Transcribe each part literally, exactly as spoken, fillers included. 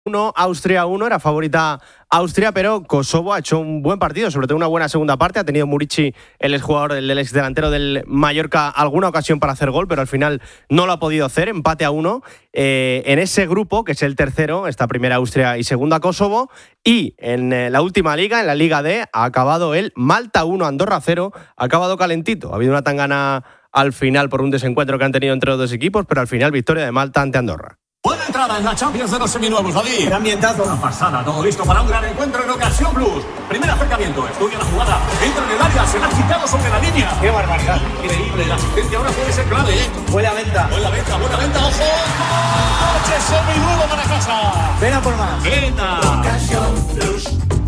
uno, Austria uno, era favorita Austria, pero Kosovo ha hecho un buen partido, sobre todo una buena segunda parte. Ha tenido Murici, el exjugador del, del exdelantero del Mallorca, alguna ocasión para hacer gol, pero al final no lo ha podido hacer. Empate a uno. Eh, en ese grupo, que es el tercero, está primera Austria y segunda Kosovo. Y en eh, la última liga, en la Liga D, ha acabado el Malta uno, Andorra cero. Ha acabado calentito. Ha habido una tangana al final por un desencuentro que han tenido entre los dos equipos, pero al final victoria de Malta ante Andorra. Buena entrada en la Champions de los seminuevos, David. Qué ambientazo. Una pasada, todo listo para un gran encuentro en Ocasión Plus. Primer acercamiento, estudia la jugada, entra en el área, se la ha quitado sobre la línea. Qué barbaridad. Increíble, la asistencia ahora puede ser clave, ¿eh? Buena venta. Buena venta, buena venta, ojo. ¡Coche seminuevo para casa! Ven a por más. ¡Venta! Ocasión Plus.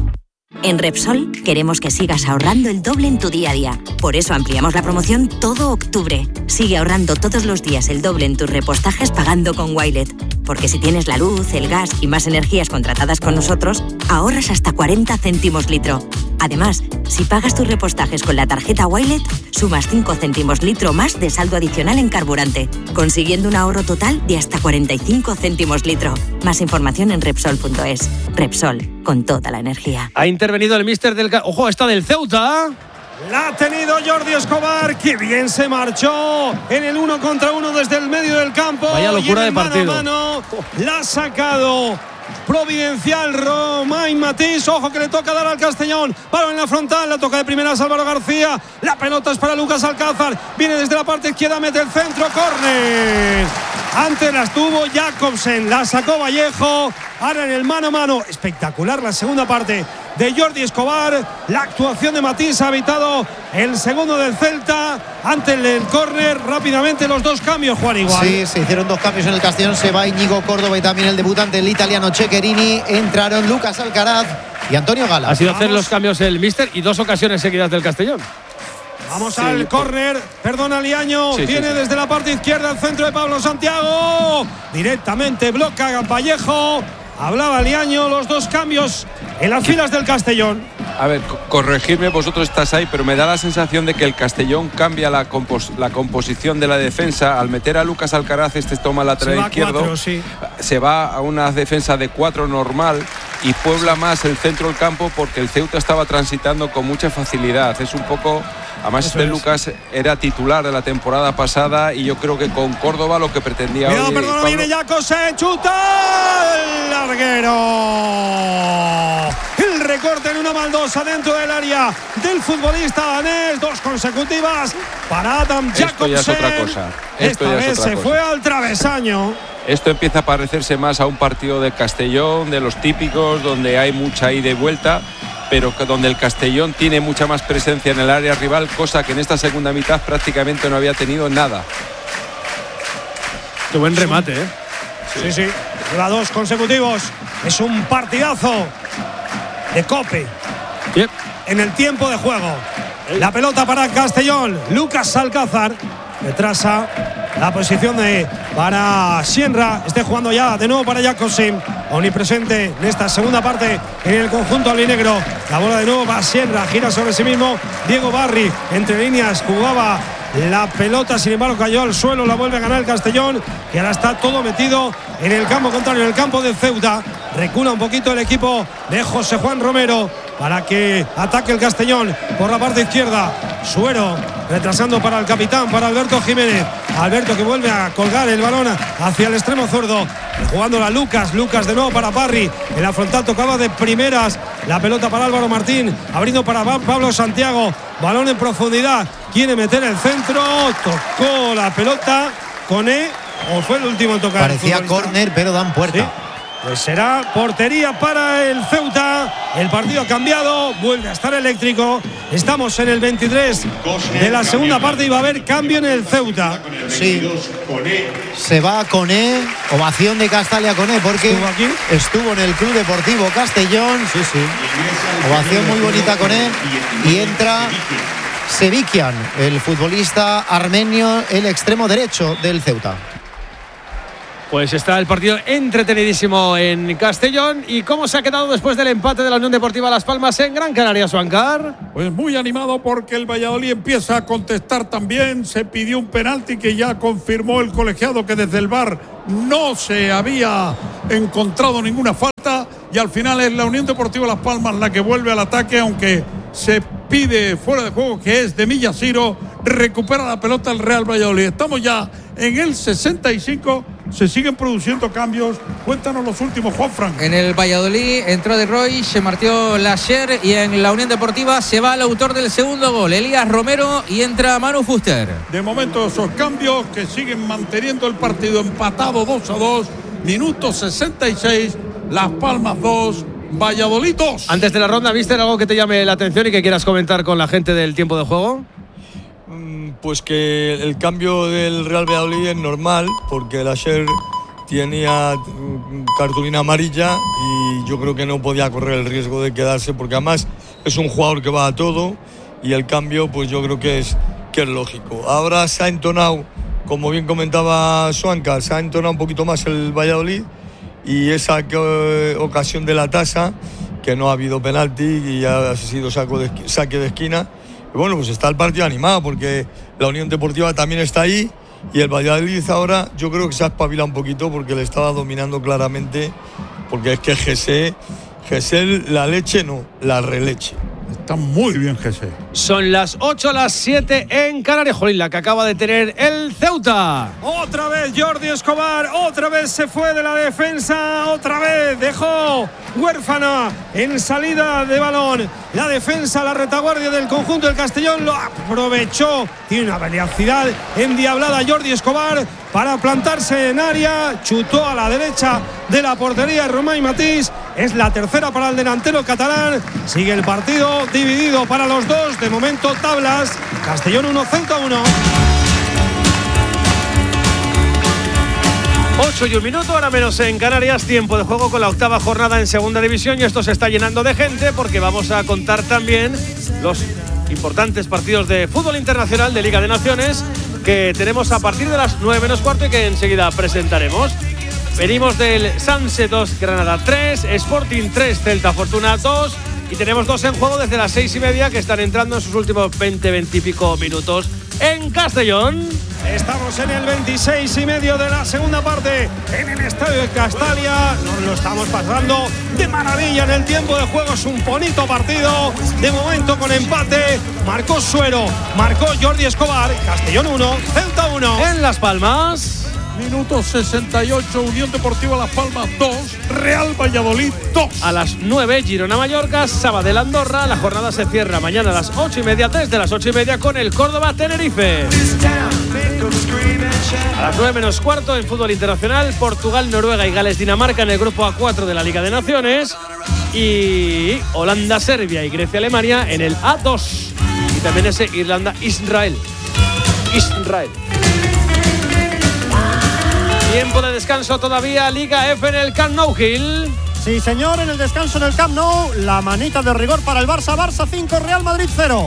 En Repsol queremos que sigas ahorrando el doble en tu día a día. Por eso ampliamos la promoción todo octubre. Sigue ahorrando todos los días el doble en tus repostajes pagando con Wilet. Porque si tienes la luz, el gas y más energías contratadas con nosotros, ahorras hasta cuarenta céntimos litro. Además, si pagas tus repostajes con la tarjeta Wilet, sumas cinco céntimos litro más de saldo adicional en carburante, consiguiendo un ahorro total de hasta cuarenta y cinco céntimos litro. Más información en Repsol punto es. Repsol, con toda la energía. Ha intervenido el míster del... Ojo, está del Ceuta. La ha tenido Jordi Escobar, que bien se marchó en el uno contra uno desde el medio del campo. Vaya locura y en el de partido. Mano a mano, la ha sacado providencial Romain Matís. Ojo que le toca dar al Castellón. Palo en la frontal, la toca de primeras Álvaro García. La pelota es para Lucas Alcázar. Viene desde la parte izquierda, mete el centro, córner. Antes las tuvo Jacobsen, la sacó Vallejo. Ahora en el mano a mano, espectacular la segunda parte de Jordi Escobar. La actuación de Matís ha evitado el segundo del Celta. Ante el córner, rápidamente los dos cambios, Juan Igual. Sí, se hicieron dos cambios en el Castellón. Se va Íñigo Córdoba y también el debutante, el italiano Ceccherini. Entraron Lucas Alcaraz y Antonio Gala. Ha sido hacer los cambios el míster y dos ocasiones seguidas del Castellón. Vamos sí, al córner, perdona Liaño, sí, viene sí, sí. desde la parte izquierda el centro de Pablo Santiago, directamente bloca Vallejo, hablaba Liaño, los dos cambios en las filas del Castellón. A ver, corregidme, vosotros estás ahí, pero me da la sensación de que el Castellón cambia la, compos- la composición de la defensa. Al meter a Lucas Alcaraz, este toma lateral izquierdo, cuatro, sí. se va a una defensa de cuatro normal y puebla más el centro del campo porque el Ceuta estaba transitando con mucha facilidad. Es un poco... Además, este Lucas era titular de la temporada pasada y yo creo que con Córdoba lo que pretendía Cuidado, hoy... perdón, viene Jacobsen, chuta el larguero. El recorte en una baldosa dentro del área del futbolista danés, dos consecutivas para Adam Jacobsen. Esto ya es otra cosa. Esto Esta ya vez es otra se cosa. fue al travesaño. Esto empieza a parecerse más a un partido de Castellón, de los típicos, donde hay mucha ida y vuelta, pero que donde el Castellón tiene mucha más presencia en el área rival, cosa que en esta segunda mitad prácticamente no había tenido nada. Qué buen remate, ¿eh? Sí, sí, lleva dos consecutivos. Es un partidazo de Cope. Yep. En el tiempo de juego. La pelota para Castellón. Lucas Alcázar retrasa la posición de para Sienra. Esté jugando ya de nuevo para Jacobsen. Omnipresente en esta segunda parte en el conjunto albinegro. La bola de nuevo para Sienra. Gira sobre sí mismo Diego Barry. Entre líneas jugaba la pelota, sin embargo cayó al suelo. La vuelve a ganar el Castellón, que ahora está todo metido en el campo contrario, en el campo de Ceuta. Recula un poquito el equipo de José Juan Romero para que ataque el Castellón por la parte izquierda. Suero retrasando para el capitán, para Alberto Jiménez. Alberto que vuelve a colgar el balón hacia el extremo zurdo, jugando la Lucas. Lucas de nuevo para Barry. En la frontal tocaba de primeras la pelota para Álvaro Martín, abriendo para Pablo Santiago. Balón en profundidad, quiere meter el centro, tocó la pelota con E, o fue el último en tocar. Parecía córner, pero dan puerta. ¿Sí? Pues será portería para el Ceuta. El partido ha cambiado, vuelve a estar eléctrico. Estamos en el veintitrés de la segunda parte y va a haber cambio en el Ceuta. Sí, se va Coné, ovación de Castalia Coné, porque ¿Estuvo aquí? estuvo en el Club Deportivo Castellón. Sí, sí. Ovación muy bonita Coné. Y entra Sevikian, el futbolista armenio, el extremo derecho del Ceuta. Pues está el partido entretenidísimo en Castellón. ¿Y cómo se ha quedado después del empate de la Unión Deportiva Las Palmas en Gran Canaria, Suancar? Pues muy animado porque el Valladolid empieza a contestar también. Se pidió un penalti que ya confirmó el colegiado, que desde el V A R no se había encontrado ninguna falta y al final es la Unión Deportiva Las Palmas la que vuelve al ataque, aunque se pide fuera de juego, que es de Millasiro. Recupera la pelota el Real Valladolid. Estamos ya en el sesenta y cinco. Se siguen produciendo cambios. Cuéntanos los últimos, Juanfran. En el Valladolid entró De Roy, se marchó Lasher, y en la Unión Deportiva se va el autor del segundo gol, Elías Romero, y entra Manu Fuster. De momento esos cambios que siguen manteniendo el partido empatado dos a dos. Minuto sesenta y seis. Las Palmas dos, Valladolid dos. Antes de la ronda, ¿viste algo que te llame la atención y que quieras comentar con la gente del tiempo de juego? Pues que el cambio del Real Valladolid es normal, porque el Asher tenía cartulina amarilla y yo creo que no podía correr el riesgo de quedarse, porque además es un jugador que va a todo, y el cambio pues yo creo que es, que es lógico. Ahora se ha entonado, como bien comentaba Suanca, se ha entonado un poquito más el Valladolid, y esa eh, ocasión de la tasa, que no ha habido penalti y ha sido saco de, saque de esquina. Y bueno, pues está el partido animado, porque la Unión Deportiva también está ahí, y el Valladolid ahora yo creo que se ha espabilado un poquito, porque le estaba dominando claramente, porque es que Gesé, Gesé la leche no, la releche. Está muy bien Gesé. Son las ocho, las siete en Canarias. Jolín, la que acaba de tener el Ceuta. Otra vez Jordi Escobar, otra vez se fue de la defensa, otra vez dejó huérfana en salida de balón la defensa, la retaguardia del conjunto del Castellón. Lo aprovechó, tiene una velocidad endiablada Jordi Escobar para plantarse en área, chutó a la derecha de la portería Román Matís. Es la tercera para el delantero catalán. Sigue el partido dividido para los dos. De momento tablas, Castellón uno, Ceuta uno. ocho y un minuto, ahora menos en Canarias. Tiempo de juego con la octava jornada en segunda división, y esto se está llenando de gente, porque vamos a contar también los importantes partidos de fútbol internacional de Liga de Naciones que tenemos a partir de las nueve menos cuarto y que enseguida presentaremos. Venimos del Sanse dos, Granada tres, Sporting tres, Celta Fortuna dos, y tenemos dos en juego desde las seis y media, que están entrando en sus últimos veinte, veinte y pico minutos en Castellón. Estamos en el veintiséis y medio de la segunda parte en el estadio de Castalia. Nos lo estamos pasando de maravilla en el tiempo de juego. Es un bonito partido. De momento con empate. Marcó Suero, marcó Jordi Escobar. Castellón uno, Ceuta uno. En Las Palmas. Minuto sesenta y ocho, Unión Deportiva Las Palmas dos, Real Valladolid dos. A las nueve, Girona-Mallorca, Sabadell Andorra. La jornada se cierra mañana a las ocho y media, desde las ocho y media, con el Córdoba-Tenerife. A las nueve menos cuarto, en fútbol internacional, Portugal, Noruega y Gales-Dinamarca en el grupo A cuatro de la Liga de Naciones. Y Holanda-Serbia y Grecia-Alemania en el A dos. Y también ese Irlanda-Israel. Israel. Tiempo de descanso todavía, Liga F en el Camp Nou, Gil. Sí, señor, en el descanso en el Camp Nou, la manita de rigor para el Barça. Barça cinco, Real Madrid cero.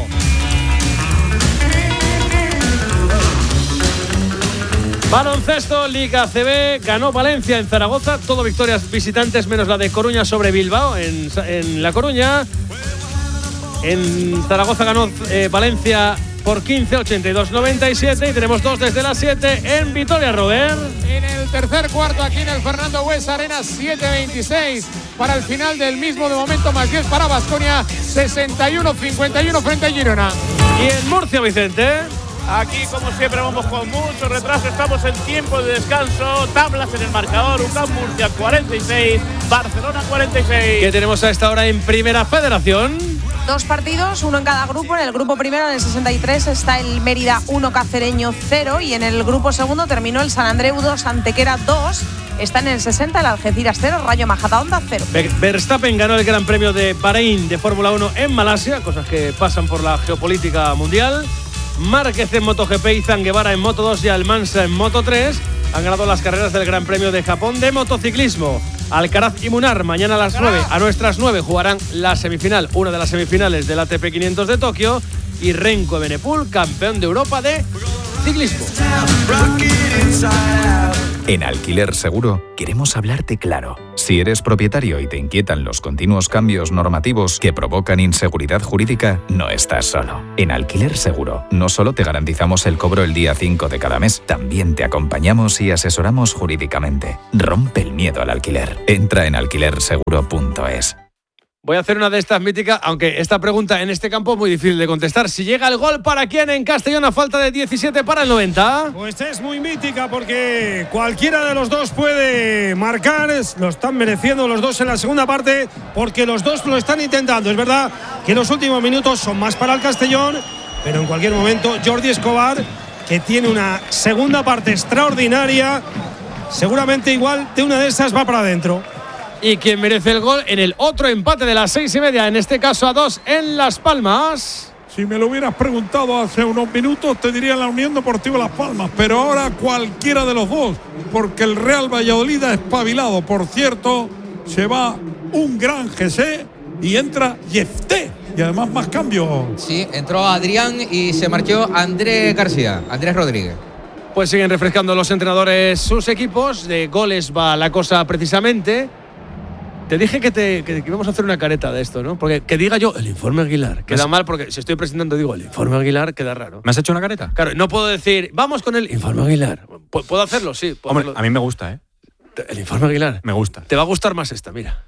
Baloncesto, Liga C B, ganó Valencia en Zaragoza, todo victorias visitantes menos la de Coruña sobre Bilbao en, en La Coruña. En Zaragoza ganó eh, Valencia por quince, ochenta y dos, noventa y siete, y tenemos dos desde las siete en Vitoria, Robert. En el tercer cuarto, aquí en el Fernando Buesa Arena, siete veintiséis para el final del mismo, de momento más diez para Baskonia, sesenta y uno cincuenta y uno frente a Girona. Y en Murcia, Vicente. Aquí, como siempre, vamos con mucho retraso. Estamos en tiempo de descanso. Tablas en el marcador. U C A M Murcia cuarenta y seis, Barcelona cuarenta y seis. ¿Qué tenemos a esta hora en Primera Federación? Dos partidos, uno en cada grupo. En el grupo primero, en el sesenta y tres, está el Mérida uno, Cacereño cero. Y en el grupo segundo terminó el San Andreu dos, Antequera dos. Está en el sesenta el Algeciras cero, Rayo Majadahonda cero. Verstappen ganó el Gran Premio de Bahrein de Fórmula uno en Malasia, cosas que pasan por la geopolítica mundial. Márquez en MotoGP, Izan Guevara en Moto dos y Almansa en Moto tres han ganado las carreras del Gran Premio de Japón de motociclismo. Alcaraz y Munar mañana a las nueve, a nuestras nueve, jugarán la semifinal, una de las semifinales del A T P quinientos de Tokio, y Renko Evenepoel, campeón de Europa de ciclismo. En Alquiler Seguro queremos hablarte claro. Si eres propietario y te inquietan los continuos cambios normativos que provocan inseguridad jurídica, no estás solo. En Alquiler Seguro, no solo te garantizamos el cobro el día cinco de cada mes, también te acompañamos y asesoramos jurídicamente. Rompe el miedo al alquiler. Entra en alquiler seguro punto es. Voy a hacer una de estas míticas, aunque esta pregunta en este campo es muy difícil de contestar. Si llega el gol, ¿para quién en Castellón a falta de diecisiete para el noventa? Pues es muy mítica porque cualquiera de los dos puede marcar. Lo están mereciendo los dos en la segunda parte porque los dos lo están intentando. Es verdad que los últimos minutos son más para el Castellón, pero en cualquier momento Jordi Escobar, que tiene una segunda parte extraordinaria, seguramente igual de una de esas va para adentro. Y quien merece el gol en el otro empate de las seis y media, en este caso a dos en Las Palmas. Si me lo hubieras preguntado hace unos minutos, te diría la Unión Deportiva Las Palmas, pero ahora cualquiera de los dos, porque el Real Valladolid ha espabilado. Por cierto, se va un gran G C y entra Yefté. Y además más cambios. Sí, entró Adrián y se marchó Andrés García, Andrés Rodríguez. Pues siguen refrescando los entrenadores sus equipos. De goles va la cosa precisamente. Te dije que, te, que, que íbamos a hacer una careta de esto, ¿no? Porque que diga yo el informe Aguilar queda mal, porque si estoy presentando digo el informe Aguilar queda raro. ¿Me has hecho una careta? Claro, no puedo decir vamos con el informe Aguilar. ¿Puedo hacerlo? Sí. Puedo Hombre, hacerlo. A mí me gusta, ¿eh? El informe Aguilar. Me gusta. Te va a gustar más esta, mira.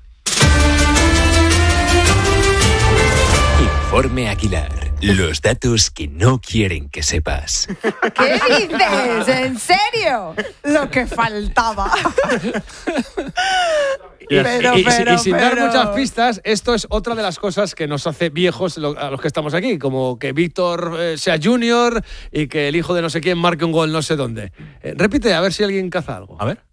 Informe Aguilar. Los datos que no quieren que sepas. ¿Qué dices? ¿En serio? Lo que faltaba. Y, pero, y, y, pero, y sin pero... dar muchas pistas, esto es otra de las cosas que nos hace viejos a los que estamos aquí, como que Víctor eh, sea junior y que el hijo de no sé quién marque un gol no sé dónde. Eh, repite, a ver si alguien caza algo. A ver.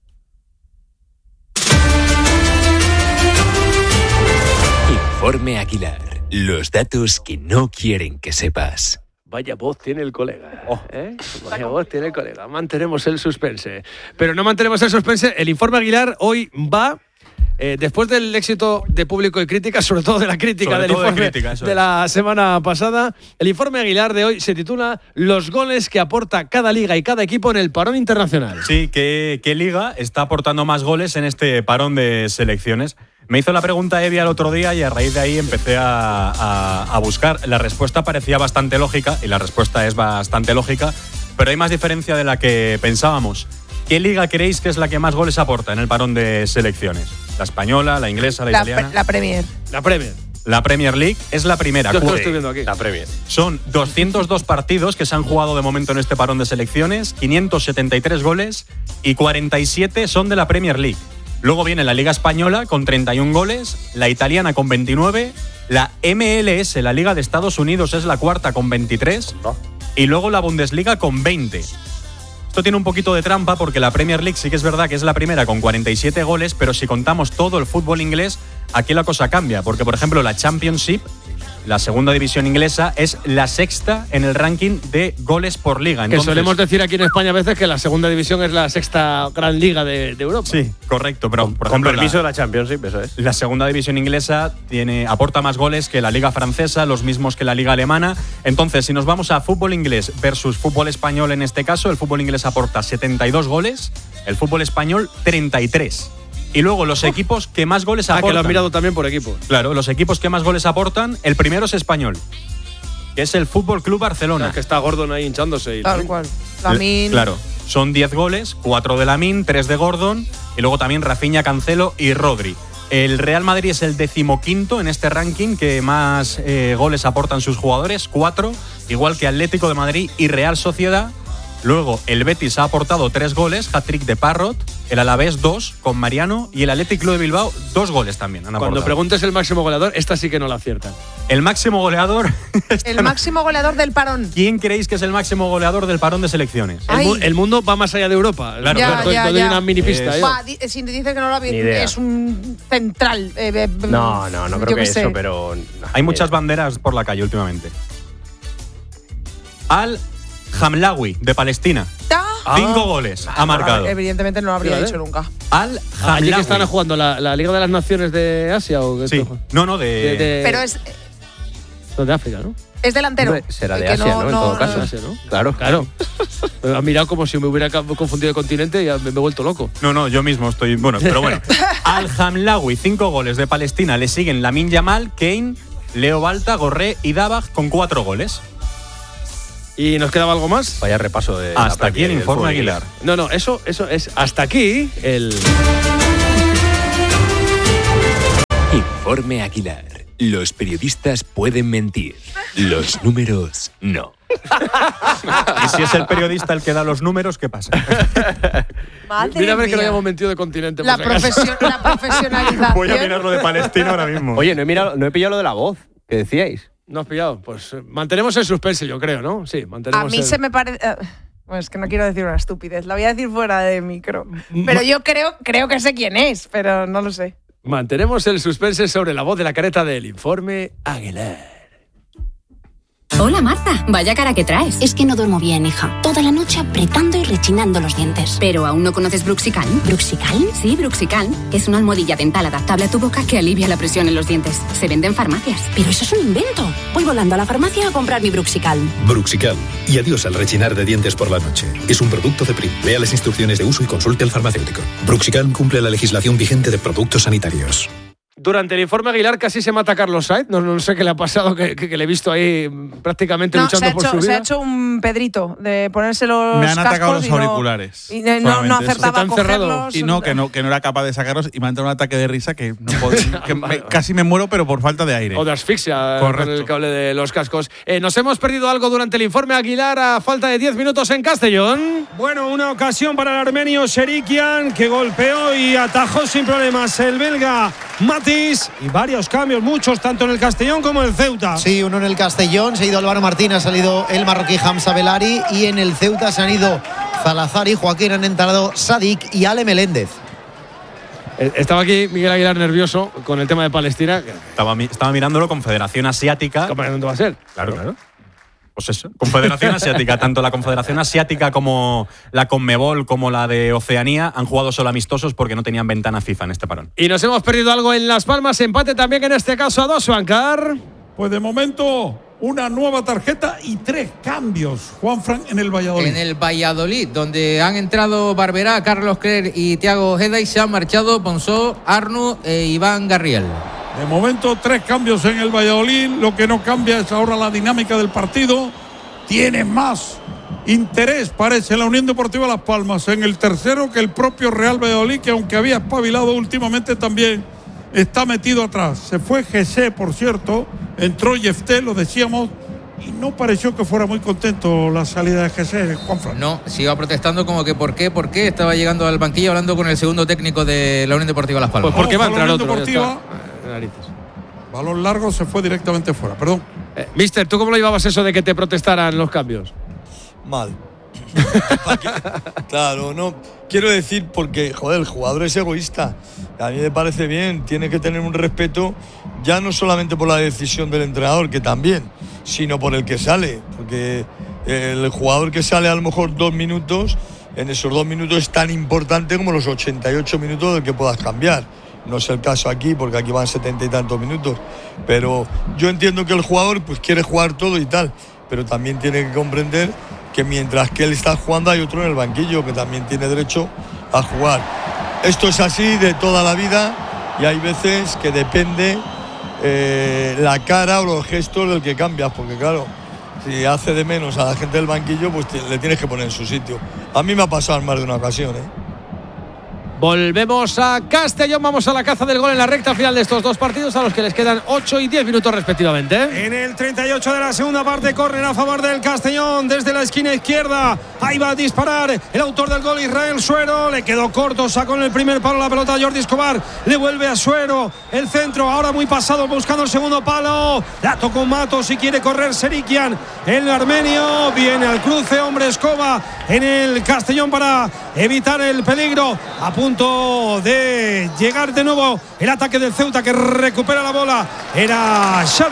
Informe Aguilar. Los datos que no quieren que sepas. Vaya voz tiene el colega. Oh. ¿Eh? Vaya voz tiene el colega. Mantenemos el suspense. Pero no mantenemos el suspense. El informe Aguilar hoy va, eh, después del éxito de público y crítica, sobre todo de la crítica sobre del informe de, crítica, de la semana pasada, el informe Aguilar de hoy se titula Los goles que aporta cada liga y cada equipo en el parón internacional. Sí, ¿qué, qué liga está aportando más goles en este parón de selecciones? Me hizo la pregunta Evi el otro día y a raíz de ahí empecé a, a, a buscar. La respuesta parecía bastante lógica, y la respuesta es bastante lógica, pero hay más diferencia de la que pensábamos. ¿Qué liga creéis que es la que más goles aporta en el parón de selecciones? ¿La española, la inglesa, la, la italiana? La Premier. La Premier. La Premier League es la primera. Yo lo estoy viendo aquí. La Premier. Son doscientos dos partidos que se han jugado de momento en este parón de selecciones, quinientos setenta y tres goles y cuarenta y siete son de la Premier League. Luego viene la Liga Española con treinta y un goles, la italiana con veintinueve, la M L S, la Liga de Estados Unidos, es la cuarta con veintitrés y luego la Bundesliga con veinte. Esto tiene un poquito de trampa porque la Premier League sí que es verdad que es la primera con cuarenta y siete goles, pero si contamos todo el fútbol inglés, aquí la cosa cambia, porque por ejemplo la Championship, la segunda división inglesa, es la sexta en el ranking de goles por liga. Entonces, que solemos decir aquí en España a veces que la segunda división es la sexta gran liga de, de Europa. Sí, correcto, pero por con ejemplo permiso la, de la Championship, eso es. La segunda división inglesa tiene, aporta más goles que la liga francesa, los mismos que la liga alemana. Entonces, si nos vamos a fútbol inglés versus fútbol español en este caso, el fútbol inglés aporta setenta y dos goles, el fútbol español treinta y tres. Y luego los equipos que más goles aportan. Ah, que lo has mirado también por equipos. Claro, los equipos que más goles aportan, el primero es Español, que es el Fútbol Club Barcelona. O sea, que está Gordon ahí hinchándose. Y Tal cual. Lamine. Claro, son diez goles, cuatro de Lamine, tres de Gordon y luego también Rafinha, Cancelo y Rodri. El Real Madrid es el decimoquinto en este ranking que más eh, goles aportan sus jugadores, cuatro, igual que Atlético de Madrid y Real Sociedad. Luego, el Betis ha aportado tres goles, hat-trick de Parrot, el Alavés dos con Mariano y el Athletic Club de Bilbao dos goles también han aportado. Cuando preguntes el máximo goleador, esta sí que no la aciertan. El máximo goleador… El máximo goleador del parón. ¿Quién creéis que es el máximo goleador del parón de selecciones? El, mu el mundo va más allá de Europa. Claro, ya, claro. ya, Doy ya. una mini pista. Es, va, di, si dice que no lo habéis, es un central. Eh, eh, no, no, no creo que, que sé. eso, pero… No, hay muchas banderas por la calle últimamente. Al Hamlawi, de Palestina. Ah, Cinco goles ha marcado. Evidentemente no lo habría Mira, dicho ¿eh? nunca. Al ¿Allí Hamlawi. que están jugando la, la Liga de las Naciones de Asia o qué? Sí. No, no, de… de, de Pero es… de África, ¿no? Es delantero. Hombre, será de Que Asia, no- ¿no? En no- todo caso. Asia, ¿no? Claro. Claro. Me ha mirado como si me hubiera confundido de continente y ya me, me he vuelto loco. No, no, yo mismo estoy. Bueno, pero bueno. Al Hamlawi, cinco goles de Palestina. Le siguen Lamine Yamal, Kane, Leo Balta, Gorré y Dabag con cuatro goles. ¿Y nos quedaba algo más? Vaya repaso de. Hasta aquí el informe Aguilar. No, no, eso, eso es hasta aquí el. Informe Aguilar. Los periodistas pueden mentir. Los números no. Y si es el periodista el que da los números, ¿qué pasa? Madre Mira a ver que no mía. hayamos mentido de continente. por La, si acaso. profesio- la profesionalización. Voy a mirar lo de Palestina ahora mismo. Oye, no he, mirado, no he pillado lo de la voz que decíais. ¿No has pillado? Pues eh, mantenemos el suspense, yo creo, ¿no? Sí, A mantenemos mí el... se me parece. eh, Bueno, es que no quiero decir una estupidez. La voy a decir fuera de micro. Pero yo creo, creo que sé quién es, pero no lo sé. Mantenemos el suspense sobre la voz de la careta del informe Aguilar. Hola Marta, vaya cara que traes. Es que no duermo bien, hija. Toda la noche apretando y rechinando los dientes. ¿Pero aún no conoces Bruxical? ¿Bruxical? Sí, Bruxical, que es una almohadilla dental adaptable a tu boca que alivia la presión en los dientes. Se vende en farmacias. Pero eso es un invento. Voy volando a la farmacia a comprar mi Bruxical. Bruxical. Y adiós al rechinar de dientes por la noche. Es un producto de Prim. Lea las instrucciones de uso y consulte al farmacéutico. Bruxical cumple la legislación vigente de productos sanitarios. Durante el informe Aguilar casi se mata a Carlos Sainz. No, no sé qué le ha pasado, que, que, que le he visto ahí prácticamente No, luchando se ha, por hecho, su se vida. ha hecho un Pedrito de ponerse los Me han atacado cascos los y no- auriculares. Y no, no, no Solamente eso. acertaba a cogerlos. Y no que, no, que no era capaz de sacarlos y me ha entrado un ataque de risa que, no podía, que me- casi me muero, pero por falta de aire. O de asfixia Correcto. con el cable de los cascos. Eh, nos hemos perdido algo durante el informe Aguilar a falta de diez minutos en Castellón. Bueno, una ocasión para el armenio Serikian, que golpeó y atajó sin problemas el belga Matis. Y varios cambios, muchos, tanto en el Castellón como en el Ceuta. Sí, uno en el Castellón, se ha ido Álvaro Martín, ha salido el marroquí Hamza Belari, y en el Ceuta se han ido Zalazar y Joaquín, han entrado Sadik y Ale Meléndez. Eh, Estaba aquí Miguel Aguilar nervioso con el tema de Palestina. Estaba, mi- estaba mirándolo, Confederación Asiática. ¿Cómo dónde va a ser? Claro, claro. Pues eso, Confederación Asiática. Tanto la Confederación Asiática como la Conmebol como la de Oceanía han jugado solo amistosos porque no tenían ventana FIFA en este parón. Y nos hemos perdido algo en Las Palmas. Empate también en este caso a dos, Juancar. Pues de momento, una nueva tarjeta y tres cambios, Juanfran, en el Valladolid. En el Valladolid, donde han entrado Barberá, Carlos Cler y Thiago Ojeda, y se han marchado Ponsó, Arnu e Iván Garriel. De momento, tres cambios en el Valladolid. Lo que no cambia es ahora la dinámica del partido. Tiene más interés, parece, la Unión Deportiva Las Palmas en el tercero que el propio Real Valladolid, que aunque había espabilado últimamente, también está metido atrás. Se fue Gessé, por cierto. Entró Yefté, lo decíamos. Y no pareció que fuera muy contento la salida de Gessé, Juanfran. No, se iba protestando como que por qué, por qué estaba llegando al banquillo hablando con el segundo técnico de la Unión Deportiva Las Palmas. Pues porque va a entrar la otro. Unión ya Deportiva. está. Eh, narices. Balón largo, se fue directamente fuera. Perdón. Eh, Mister, ¿tú cómo lo llevabas eso de que te protestaran los cambios? Mal. Claro, no. Quiero decir porque, joder, el jugador es egoísta. A mí me parece bien, tiene que tener un respeto ya no solamente por la decisión del entrenador, que también, sino por el que sale. Porque el jugador que sale a lo mejor dos minutos, en esos dos minutos es tan importante como los ochenta y ocho minutos del que puedas cambiar. No es el caso aquí, porque aquí van setenta y tantos minutos. Pero yo entiendo que el jugador pues quiere jugar todo y tal, pero también tiene que comprender que mientras que él está jugando hay otro en el banquillo que también tiene derecho a jugar. Esto es así de toda la vida y hay veces que depende eh, la cara o los gestos del que cambias, porque claro, si hace de menos a la gente del banquillo, pues te, le tienes que poner en su sitio. A mí me ha pasado en más de una ocasión, ¿eh? Volvemos a Castellón, vamos a la caza del gol en la recta final de estos dos partidos, a los que les quedan ocho y diez minutos respectivamente. En el treinta y ocho de la segunda parte, córner a favor del Castellón desde la esquina izquierda. Ahí va a disparar el autor del gol, Israel Suero. Le quedó corto, sacó en el primer palo la pelota Jordi Escobar. Le vuelve a Suero, el centro, ahora muy pasado, buscando el segundo palo. La tocó Matos y quiere correr Serikian. El armenio viene al cruce, hombre Escoba en el Castellón para evitar el peligro. A punto de llegar de nuevo el ataque del Ceuta, que recupera la bola. Era Sadik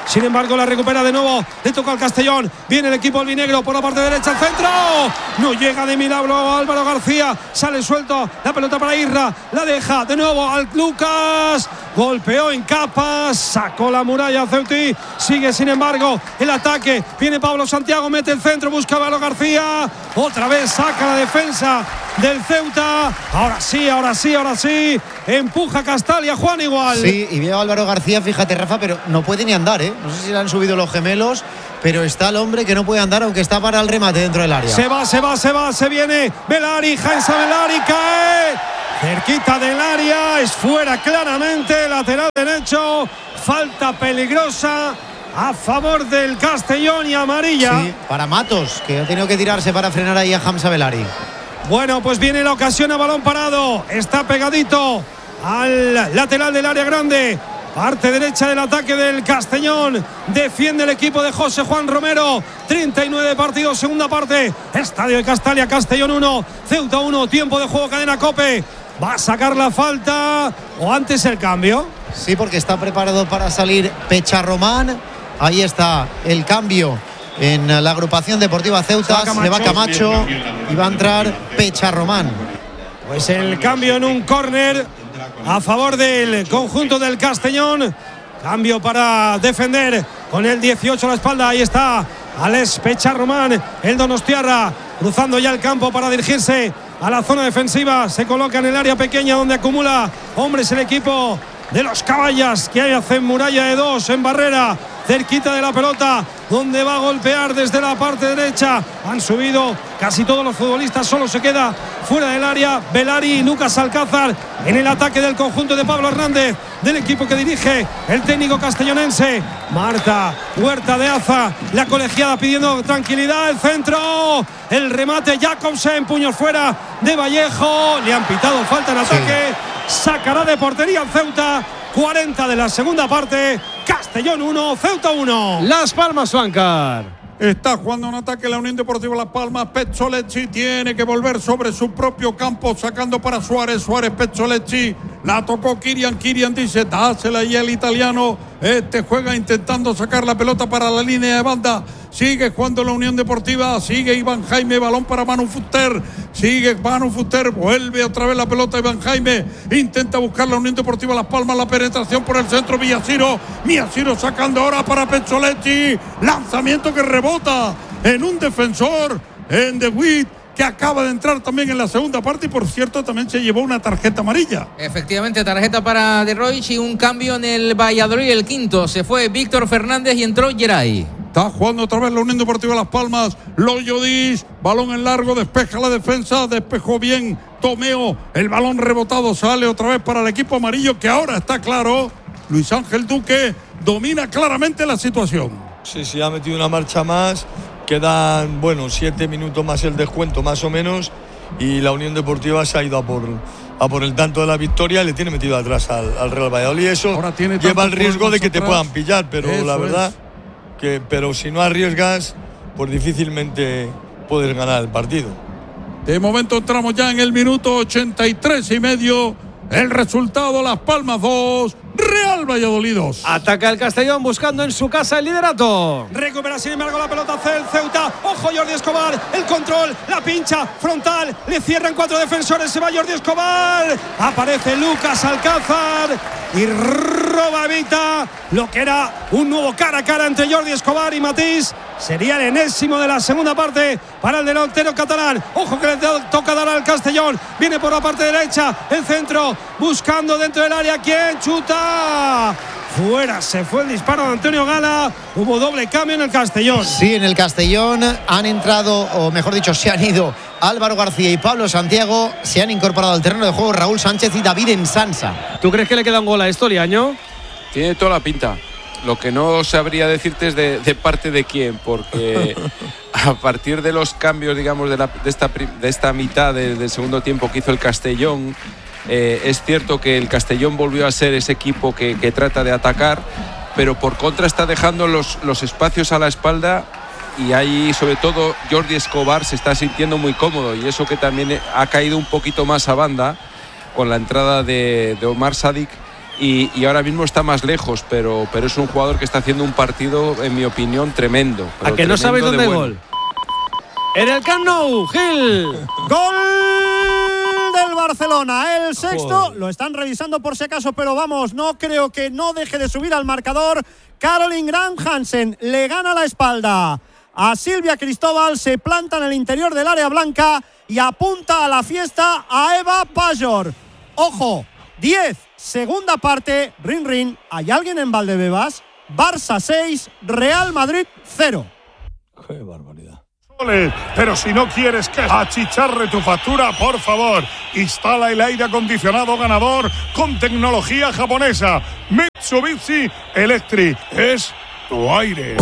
Sin embargo, la recupera de nuevo. Le toca al Castellón. Viene el equipo albinegro por la parte derecha al centro. No llega de milagro Álvaro García. Sale suelto. La pelota para Irra. La deja de nuevo al Lucas. Golpeó en capas. Sacó la muralla Ceuti. Sigue, sin embargo, el ataque. Viene Pablo Santiago. Mete el centro. Busca a Álvaro García. Otra vez saca la defensa del Ceuta. Ahora sí, ahora sí, ahora sí. Empuja Castalia, Juan, igual. Sí, y veo a Álvaro García, fíjate, Rafa, pero no puede ni andar, ¿eh? No sé si le han subido los gemelos, pero está el hombre que no puede andar, aunque está para el remate dentro del área. Se va, se va, se va, se viene Velari, Jaisa Velari, cae cerquita del área, es fuera claramente, lateral derecho, falta peligrosa a favor del Castellón y amarilla. Sí, para Matos, que ha tenido que tirarse para frenar ahí a Hamza Velari. Bueno, pues viene la ocasión a balón parado. Está pegadito al lateral del área grande. Parte derecha del ataque del Castellón. Defiende el equipo de José Juan Romero. treinta y nueve partidos, segunda parte. Estadio de Castalia, Castellón uno, Ceuta uno. Tiempo de juego, cadena COPE. Va a sacar la falta o antes el cambio. Sí, porque está preparado para salir Pecharromán. Ahí está el cambio en la agrupación deportiva Ceuta. Se va Camacho y va a entrar Pecharromán. Pues el cambio en un córner a favor del conjunto del Castellón. Cambio para defender con el dieciocho a la espalda. Ahí está Alex Pecharromán, el donostiarra, cruzando ya el campo para dirigirse a la zona defensiva. Se coloca en el área pequeña donde acumula hombres el equipo de los Caballas, que ahí hacen muralla de dos en barrera, cerquita de la pelota, donde va a golpear desde la parte derecha. Han subido casi todos los futbolistas, solo se queda fuera del área Velari y Lucas Alcázar en el ataque del conjunto de Pablo Hernández, del equipo que dirige el técnico castellonense. Marta Huerta de Aza, la colegiada pidiendo tranquilidad. El centro, el remate, Jacobsen, puños fuera de Vallejo. Le han pitado falta en ataque. Sí. Sacará de portería el Ceuta. cuarenta de la segunda parte. Castellón uno, Ceuta uno. Las Palmas, Juancar. Está jugando un ataque la Unión Deportiva Las Palmas. Pezzolecci tiene que volver sobre su propio campo, sacando para Suárez. Suárez, Pezzolecci. La tocó Kirian. Kirian dice, dásela y el italiano. Este juega intentando sacar la pelota para la línea de banda. Sigue jugando la Unión Deportiva. Sigue Iván Jaime. Balón para Manu Fuster. Sigue Manu Fuster. Vuelve otra vez la pelota Iván Jaime. Intenta buscar la Unión Deportiva Las Palmas. La penetración por el centro. Villaciro. Villaciro sacando ahora para Pezzolecci. Lanzamiento que rebota en un defensor. En De Witt, que acaba de entrar también en la segunda parte y por cierto también se llevó una tarjeta amarilla. Efectivamente, tarjeta para De Roich y un cambio en el Valladolid. El quinto se fue Víctor Fernández y entró Geray. Está jugando otra vez la Unión Deportiva Las Palmas. Loyo Dis, balón en largo, despeja la defensa, despejó bien Tomeo. El balón rebotado sale otra vez para el equipo amarillo, que ahora está claro. Luis Ángel Duque domina claramente la situación. Sí, sí, ha metido una marcha más. Quedan, bueno, siete minutos más el descuento, más o menos. Y la Unión Deportiva se ha ido a por, a por el tanto de la victoria. Le tiene metido atrás al, al Real Valladolid. Eso lleva el riesgo de que te puedan pillar, pero Eso la verdad es. que pero si no arriesgas, pues difícilmente puedes ganar el partido. De momento entramos ya en el minuto ochenta y tres y medio. El resultado, Las Palmas dos, Real Valladolid dos. Ataca el Castellón buscando en su casa el liderato. Recupera sin embargo la pelota el Ceuta. Ojo Jordi Escobar, el control, la pincha frontal. Le cierran cuatro defensores, se va Jordi Escobar. Aparece Lucas Alcázar y roba evita lo que era un nuevo cara a cara entre Jordi Escobar y Matís. Sería el enésimo de la segunda parte para el delantero catalán. Ojo que le toca dar al Castellón. Viene por la parte derecha, el centro, buscando dentro del área. ¿Quién chuta? Fuera, se fue el disparo de Antonio Gala. Hubo doble cambio en el Castellón. Sí, en el Castellón han entrado, o mejor dicho, se han ido Álvaro García y Pablo Santiago. Se han incorporado al terreno de juego Raúl Sánchez y David Ensansa. ¿Tú crees que le queda un gol a esto, Liaño? Tiene toda la pinta. Lo que no sabría decirte es de, de parte de quién, porque a partir de los cambios, digamos, de, la, de, esta, de esta mitad de, del segundo tiempo que hizo el Castellón, eh, es cierto que el Castellón volvió a ser ese equipo que, que trata de atacar, pero por contra está dejando los, los espacios a la espalda y ahí, sobre todo, Jordi Escobar se está sintiendo muy cómodo y eso que también ha caído un poquito más a banda con la entrada de, de Omar Sadik. y, y ahora mismo está más lejos, pero, pero es un jugador que está haciendo un partido, en mi opinión, tremendo. ¿A que no sabéis dónde hay gol? En el Camp Nou, Gil. Gol del Barcelona, el sexto. Joder. Lo están revisando por si acaso, pero vamos, no creo que no deje de subir al marcador. Caroline Graham Hansen le gana la espalda a Silvia Cristóbal, se planta en el interior del área blanca y apunta a la fiesta a Eva Pajor. Ojo, diez, segunda parte, rin rin. ¿Hay alguien en Valdebebas? Barça seis, Real Madrid cero. Qué barbaridad. Pero si no quieres que achicharre tu factura, por favor, instala el aire acondicionado ganador con tecnología japonesa. Mitsubishi Electric es tu aire.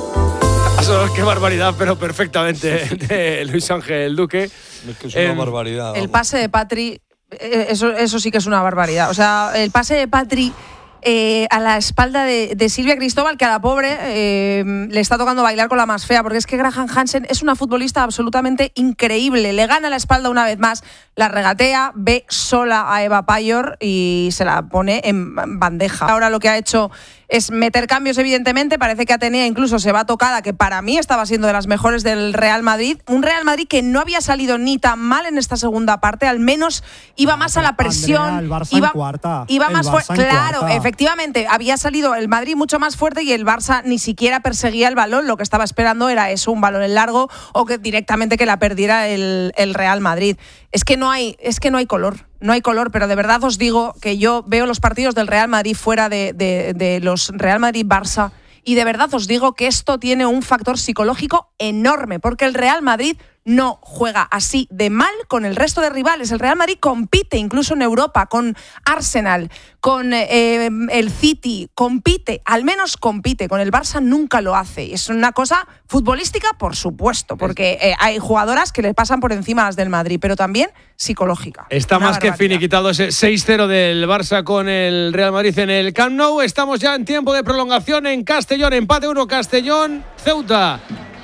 Eso, qué barbaridad, pero perfectamente, de Luis Ángel Duque. Es que es una eh, barbaridad. El pase de Patri, eso, eso sí que es una barbaridad. O sea, el pase de Patri Eh, a la espalda de, de Silvia Cristóbal, que a la pobre eh, le está tocando bailar con la más fea, porque es que Graham Hansen es una futbolista absolutamente increíble. Le gana la espalda una vez más, la regatea, ve sola a Eva Pajor y se la pone en bandeja. Ahora lo que ha hecho es meter cambios, evidentemente. Parece que Atenea incluso se va tocada, que para mí estaba siendo de las mejores del Real Madrid. Un Real Madrid que no había salido ni tan mal en esta segunda parte, al menos iba más a la presión. Andrea, el Barça iba, en cuarta. iba el más fuerte. Claro, cuarta. efectivamente, había salido el Madrid mucho más fuerte y el Barça ni siquiera perseguía el balón. Lo que estaba esperando era eso, un balón en largo o que directamente que la perdiera el, el Real Madrid. Es que no hay, es que no hay color. No hay color, pero de verdad os digo que yo veo los partidos del Real Madrid fuera de, de, de los Real Madrid-Barça y de verdad os digo que esto tiene un factor psicológico enorme, porque el Real Madrid no juega así de mal con el resto de rivales. El Real Madrid compite incluso en Europa con Arsenal, con eh, el City, compite, al menos compite. Con el Barça nunca lo hace. Es una cosa futbolística, por supuesto, porque eh, hay jugadoras que le pasan por encima a las del Madrid, pero también psicológica. Está una más barbaridad. Que finiquitado ese seis cero del Barça con el Real Madrid en el Camp Nou. Estamos ya en tiempo de prolongación en Castellón, empate uno Castellón, Ceuta.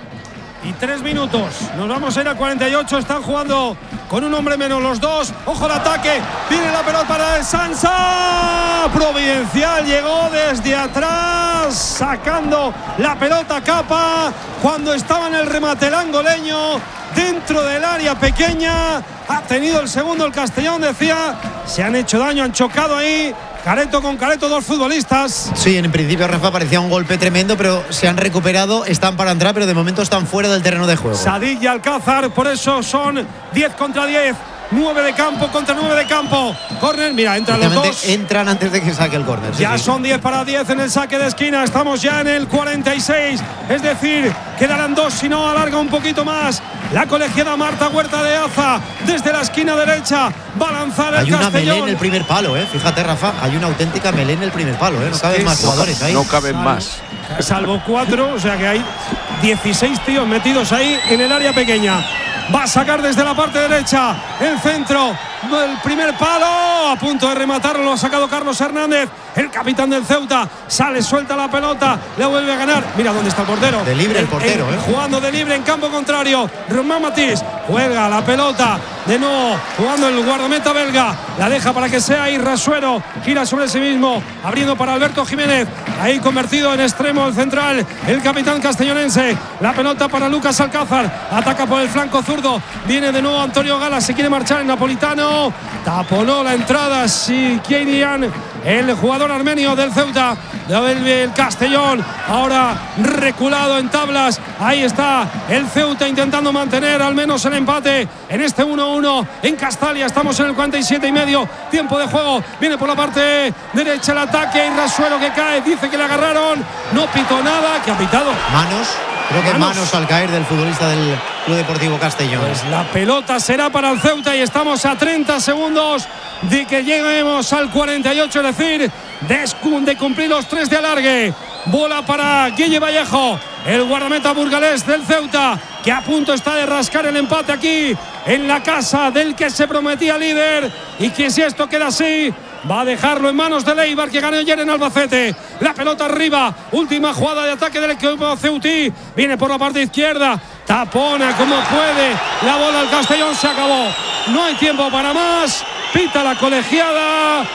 Y tres minutos. Nos vamos a ir a cuarenta y ocho. Están jugando con un hombre menos los dos. Ojo al ataque. Viene la pelota para el Sansa. Providencial llegó desde atrás, sacando la pelota Capa cuando estaba en el remate el angoleño dentro del área pequeña. Ha tenido el segundo el Castellón, decía. Se han hecho daño, han chocado ahí. Careto con Careto, dos futbolistas. Sí, en principio, Rafa, parecía un golpe tremendo, pero se han recuperado, están para entrar, pero de momento están fuera del terreno de juego. Sadik y Alcázar, por eso son diez contra diez. nueve de campo contra nueve de campo. Córner, mira, entran los dos. Entran antes de que saque el córner. Ya sí, son sí. diez para diez en el saque de esquina. Estamos ya en el cuarenta y seis. Es decir, quedarán dos, si no alarga un poquito más. La colegiada Marta Huerta de Aza, desde la esquina derecha, va a lanzar el Hay una Castellón. melé en el primer palo, ¿eh? Fíjate, Rafa, hay una auténtica melé en el primer palo, ¿eh? No caben más jugadores ahí. No caben Sal, más. Salvo cuatro, o sea que hay dieciséis tíos metidos ahí en el área pequeña. Va a sacar desde la parte derecha el centro, el primer palo, a punto de rematarlo, lo ha sacado Carlos Hernández, el capitán del Ceuta. Sale, suelta la pelota, le vuelve a ganar. Mira dónde está el portero. De libre el portero, el, ¿eh? Jugando de libre en campo contrario. Román Matís juega la pelota de nuevo, jugando el guardameta belga. La deja para que sea Irrasuero. Gira sobre sí mismo, abriendo para Alberto Jiménez. Ahí convertido en extremo el central, el capitán castellonense. La pelota para Lucas Alcázar. Ataca por el flanco zurdo. Viene de nuevo Antonio Gala. Se quiere marchar el napolitano. Taponó la entrada. Sí, Kielian, el jugador armenio del Ceuta. El Castellón ahora reculado en tablas. Ahí está el Ceuta intentando mantener al menos el empate en este uno uno en Castalia. Estamos en el cuarenta y siete y medio, tiempo de juego. Viene por la parte derecha el ataque. Irrasuero que cae, dice que le agarraron. No pitó nada, que ha pitado manos. Creo que manos. manos al caer del futbolista del Club Deportivo Castellón. Pues la pelota será para el Ceuta y estamos a treinta segundos de que lleguemos al cuarenta y ocho, es decir, de, de cumplir los tres de alargue. Bola para Guille Vallejo, el guardameta burgalés del Ceuta, que a punto está de rascar el empate aquí en la casa del que se prometía líder, y que si esto queda así va a dejarlo en manos de Leibar, que ganó ayer en Albacete. La pelota arriba, última jugada de ataque del equipo ceutí. Viene por la parte izquierda, tapona como puede la bola al Castellón. Se acabó, no hay tiempo para más. Pita la colegiada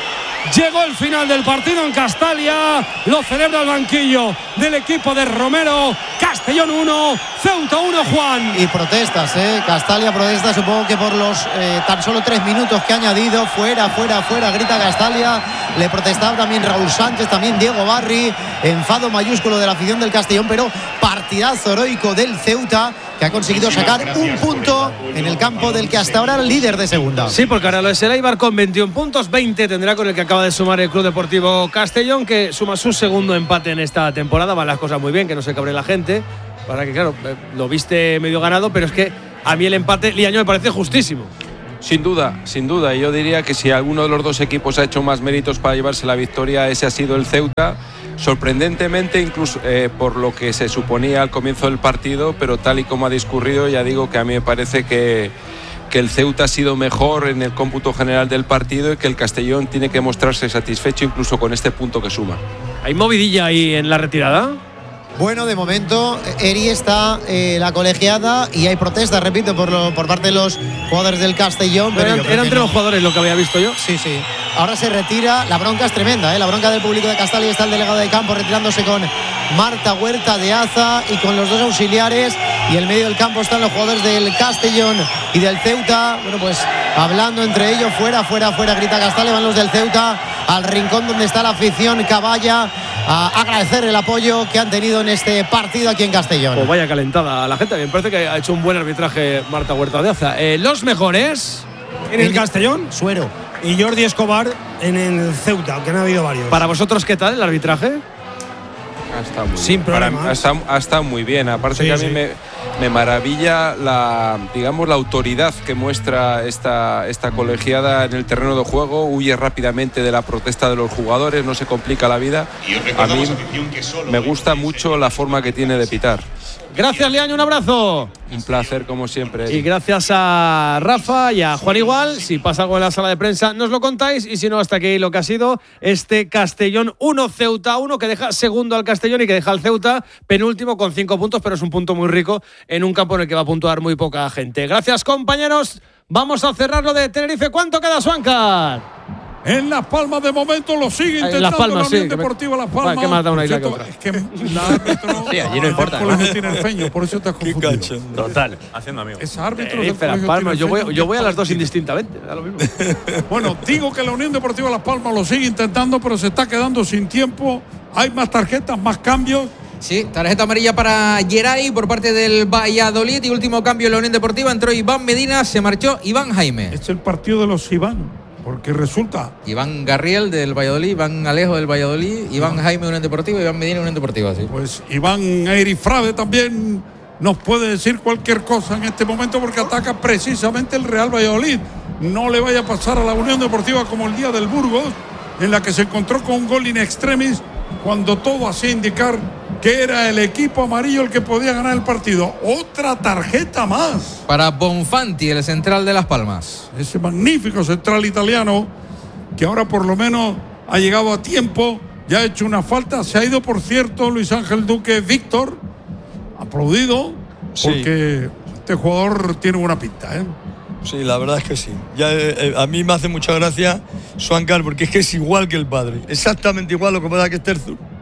Llegó el final del partido en Castalia. Lo celebra el banquillo del equipo de Romero. Castellón uno, Ceuta uno, Juan. Y protestas, ¿eh? Castalia protesta, supongo que por los eh, tan solo tres minutos que ha añadido. Fuera, fuera, fuera, grita Castalia. Le protestaba también Raúl Sánchez, también Diego Barri. Enfado mayúsculo de la afición del Castellón, pero partidazo heroico del Ceuta, que ha conseguido sacar un punto en el campo del que hasta ahora era el líder de segunda. Sí, porque ahora lo es el Eibar con veintiún puntos, veinte tendrá con el que acaba de sumar el Club Deportivo Castellón, que suma su segundo empate en esta temporada. Van las cosas muy bien, que no se cabre la gente, para que, claro, lo viste medio ganado, pero es que a mí el empate Liaño me parece justísimo. Sin duda, sin duda. Yo diría que si alguno de los dos equipos ha hecho más méritos para llevarse la victoria, ese ha sido el Ceuta. Sorprendentemente, incluso eh, por lo que se suponía al comienzo del partido, pero tal y como ha discurrido, ya digo que a mí me parece que, que el Ceuta ha sido mejor en el cómputo general del partido y que el Castellón tiene que mostrarse satisfecho incluso con este punto que suma. ¿Hay movidilla ahí en la retirada? Bueno, de momento Eri está eh, la colegiada y hay protestas, repito, por, lo, por parte de los jugadores del Castellón. Pero pero eran era entre no. los jugadores lo que había visto yo. Sí, sí. Ahora se retira, la bronca es tremenda, ¿eh? La bronca del público de Castalia. Está el delegado de campo retirándose con Marta Huerta de Aza y con los dos auxiliares, y en medio del campo están los jugadores del Castellón y del Ceuta. Bueno, pues hablando entre ellos, fuera, fuera, fuera, grita Castalia. Van los del Ceuta al rincón donde está la afición caballa a agradecer el apoyo que han tenido en este partido aquí en Castellón. Pues vaya calentada a la gente. Me parece que ha hecho un buen arbitraje Marta Huerta de Aza. Eh, los mejores en el Castellón, Suero y Jordi Escobar en el Ceuta, aunque han habido varios. Para vosotros, ¿qué tal el arbitraje? Ha estado muy Sin bien. Para mí, problemas. ha, estado, ha estado muy bien. Aparte Sí, que a mí sí. me, me maravilla la, digamos, la autoridad que muestra esta, esta colegiada en el terreno de juego. Huye rápidamente de la protesta de los jugadores, no se complica la vida. A mí me gusta mucho la forma que tiene de pitar. Gracias, Liaño, un abrazo. Un placer, como siempre. Y gracias a Rafa y a Juan igual. Si pasa algo en la sala de prensa, nos lo contáis. Y si no, hasta aquí lo que ha sido este Castellón uno, Ceuta uno, que deja segundo al Castellón y que deja al Ceuta penúltimo con cinco puntos, pero es un punto muy rico en un campo en el que va a puntuar muy poca gente. Gracias, compañeros. Vamos a cerrar lo de Tenerife. ¿Cuánto queda, Suancar? En Las Palmas de momento lo sigue intentando Las Palmas, la Unión sí, Deportiva Las Palmas. Vale, ¿qué más da una isla que Cierto, otra? Es que la árbitro, Sí, allí no importa, el colegio ¿no? tiene el feño, por eso te has confundido. Total. Haciendo amigos. Es árbitro del Tenerife, Las colegio Palmas. tiene Yo el voy, feño, yo voy a las dos tiene- indistintamente. Da lo mismo. Bueno, digo que la Unión Deportiva Las Palmas lo sigue intentando, pero se está quedando sin tiempo. Hay más tarjetas, más cambios. Sí, tarjeta amarilla para Geray por parte del Valladolid. Y último cambio en la Unión Deportiva. Entró Iván Medina, se marchó Iván Jaime. Es el partido de los Iván. Porque resulta. Iván Garriel del Valladolid, Iván Alejo del Valladolid, Iván Jaime Unión Deportiva, Iván Medina Unión Deportiva. Sí. Pues Iván Eirifrade también nos puede decir cualquier cosa en este momento porque ataca precisamente el Real Valladolid. No le vaya a pasar a la Unión Deportiva como el día del Burgos, en la que se encontró con un gol in extremis cuando todo hacía indicar que era el equipo amarillo el que podía ganar el partido. Otra tarjeta más. Para Bonfanti, el central de Las Palmas. Ese magnífico central italiano que ahora por lo menos ha llegado a tiempo, ya ha hecho una falta. Se ha ido, por cierto, Luis Ángel Duque Víctor, aplaudido, Sí. porque este jugador tiene buena pinta, ¿eh? Sí, la verdad es que sí. Ya, eh, a mí me hace mucha gracia Suancar porque es que es igual que el padre. Exactamente igual, lo que pasa es que este es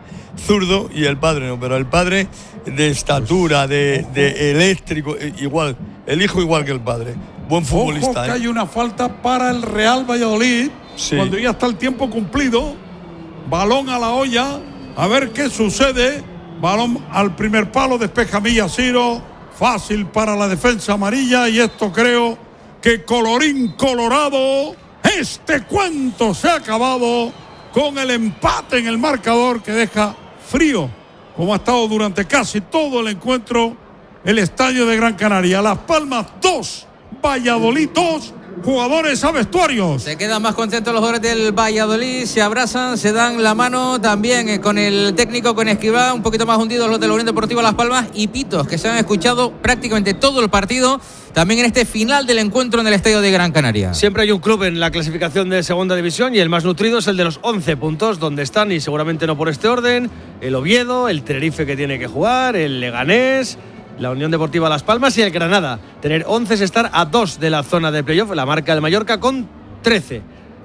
zurdo y el padre no. Pero el padre de estatura, de, de eléctrico, eh, igual. El hijo igual que el padre. Buen futbolista. Ojo que ¿eh? hay una falta para el Real Valladolid, Sí. cuando ya está el tiempo cumplido. Balón a la olla, a ver qué sucede. Balón al primer palo, despeja Millaciro. Fácil para la defensa amarilla, y esto creo que colorín colorado, este cuento se ha acabado con el empate en el marcador que deja frío, como ha estado durante casi todo el encuentro, el estadio de Gran Canaria. Las Palmas dos, Valladolid dos, jugadores a vestuarios. Se quedan más contentos los jugadores del Valladolid, se abrazan, se dan la mano también eh, con el técnico, con Escribá, un poquito más hundidos los de la Unión Deportiva Las Palmas, y pitos que se han escuchado prácticamente todo el partido, también en este final del encuentro en el estadio de Gran Canaria. Siempre hay un club en la clasificación de segunda división y el más nutrido es el de los once puntos, donde están, y seguramente no por este orden, el Oviedo, el Tenerife que tiene que jugar, el Leganés, la Unión Deportiva Las Palmas y el Granada. Tener once es estar a dos de la zona de playoff, la marca del Mallorca con trece.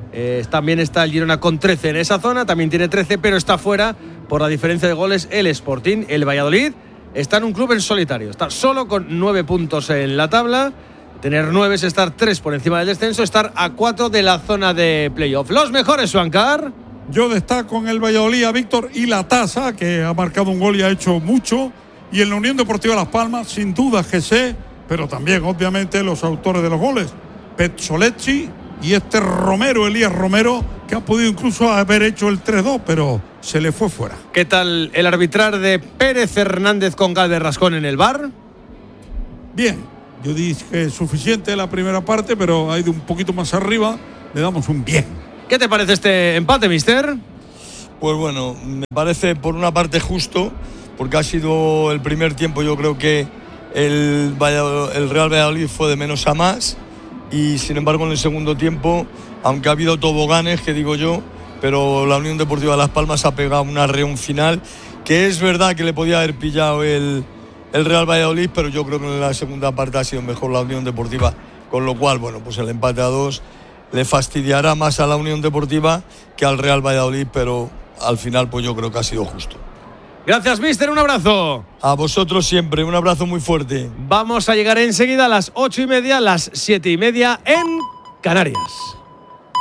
Eh, también está el Girona con trece en esa zona, también tiene trece, pero está fuera por la diferencia de goles el Sporting. El Valladolid está en un club en solitario, está solo con nueve puntos en la tabla. Tener nueve es estar tres por encima del descenso, estar a cuatro de la zona de playoff. Los mejores, Suancar. Yo destaco en el Valladolid a Víctor y la Tasa, que ha marcado un gol y ha hecho mucho. Y en la Unión Deportiva Las Palmas, sin duda Jesé, pero también, obviamente, los autores de los goles. Pezzolecci y este Romero, Elías Romero, que ha podido incluso haber hecho el tres dos, pero se le fue fuera. ¿Qué tal el arbitrar de Pérez Hernández con Galvez Rascón en el V A R? Bien, yo dije suficiente la primera parte, pero ha ido un poquito más arriba, le damos un bien. ¿Qué te parece este empate, mister? Pues bueno, me parece por una parte justo, porque ha sido el primer tiempo, yo creo que el, el Real Valladolid fue de menos a más, y sin embargo en el segundo tiempo, aunque ha habido toboganes, que digo yo, pero la Unión Deportiva Las Palmas ha pegado una reunión final, que es verdad que le podía haber pillado el, el Real Valladolid, pero yo creo que en la segunda parte ha sido mejor la Unión Deportiva, con lo cual, bueno, pues el empate a dos le fastidiará más a la Unión Deportiva que al Real Valladolid, pero al final pues yo creo que ha sido justo. Gracias, mister, un abrazo. A vosotros siempre, un abrazo muy fuerte. Vamos a llegar enseguida a las ocho y media, las siete y media en Canarias.